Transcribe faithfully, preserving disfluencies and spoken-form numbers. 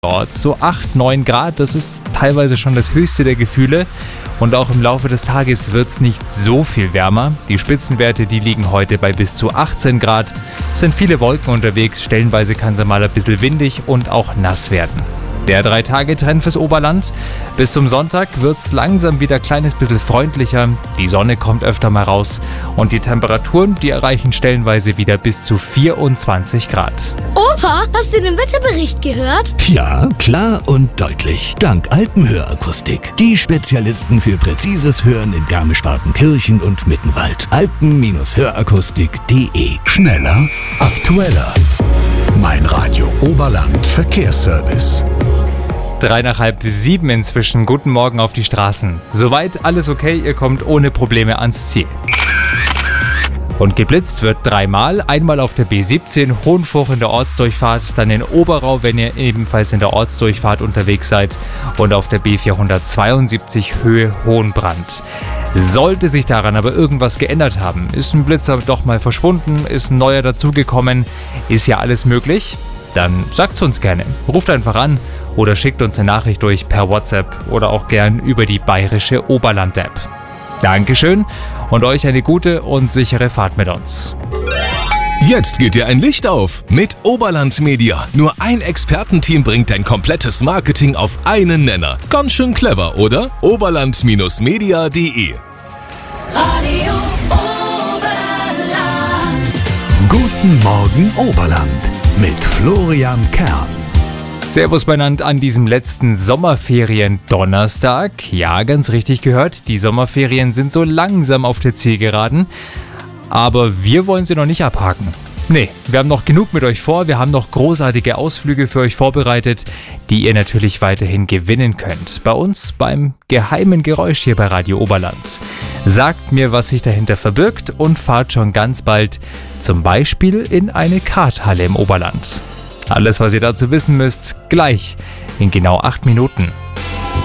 dort so acht, neun Grad. Das ist teilweise schon das höchste der Gefühle. Und auch im Laufe des Tages wird es nicht so viel wärmer. Die Spitzenwerte, die liegen heute bei bis zu achtzehn Grad. Es sind viele Wolken unterwegs, stellenweise kann es mal ein bisschen windig und auch nass werden. Der Drei-Tage-Trend fürs Oberland. Bis zum Sonntag wird es langsam wieder ein kleines bisschen freundlicher. Die Sonne kommt öfter mal raus und die Temperaturen, die erreichen stellenweise wieder bis zu vierundzwanzig Grad. Opa, hast du den Wetterbericht gehört? Ja, klar und deutlich. Dank Alpenhörakustik. Die Spezialisten für präzises Hören in Garmisch-Partenkirchen und Mittenwald. alpen-hörakustik punkt de. Schneller, aktueller. Mein Radio Oberland Verkehrsservice. Drei nach halb sieben inzwischen. Guten Morgen auf die Straßen. Soweit alles okay, ihr kommt ohne Probleme ans Ziel. Und geblitzt wird dreimal. Einmal auf der B siebzehn, Hohenfuch in der Ortsdurchfahrt, dann in Oberau, wenn ihr ebenfalls in der Ortsdurchfahrt unterwegs seid, und auf der B vierhundertzweiundsiebzig Höhe Hohenbrand. Sollte sich daran aber irgendwas geändert haben, ist ein Blitzer doch mal verschwunden, ist ein neuer dazugekommen, ist ja alles möglich, dann sagt's uns gerne. Ruft einfach an oder schickt uns eine Nachricht durch per WhatsApp oder auch gern über die bayerische Oberland-App. Dankeschön und euch eine gute und sichere Fahrt mit uns. Jetzt geht dir ein Licht auf mit Oberland Media. Nur ein Expertenteam bringt dein komplettes Marketing auf einen Nenner. Ganz schön clever, oder? oberland Media punkt de. Radio Oberland. Guten Morgen Oberland mit Florian Kern. Servus beieinander an diesem letzten Sommerferien-Donnerstag. Ja, ganz richtig gehört, die Sommerferien sind so langsam auf der Zielgeraden. Aber wir wollen sie noch nicht abhaken. Nee, wir haben noch genug mit euch vor. Wir haben noch großartige Ausflüge für euch vorbereitet, die ihr natürlich weiterhin gewinnen könnt. Bei uns beim geheimen Geräusch hier bei Radio Oberland. Sagt mir, was sich dahinter verbirgt und fahrt schon ganz bald zum Beispiel in eine Karthalle im Oberland. Alles, was ihr dazu wissen müsst, gleich in genau acht Minuten.